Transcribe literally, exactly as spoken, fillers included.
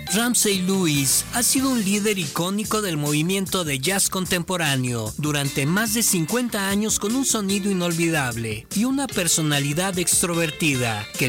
Ramsey Lewis ha sido un líder icónico del movimiento de jazz contemporáneo durante más de cincuenta años, con un sonido inolvidable y una personalidad extrovertida que